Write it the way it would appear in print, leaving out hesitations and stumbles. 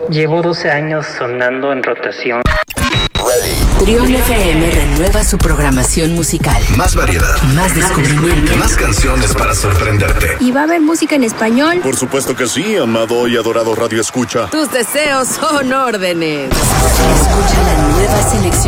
Llevo 12 años sonando en rotación. Trión FM renueva su programación musical. Más variedad, Más descubrimiento, más canciones para sorprenderte. ¿Y va a haber música en español? Por supuesto que sí, amado y adorado Radio Escucha. Tus deseos son órdenes. Escucha la nueva selección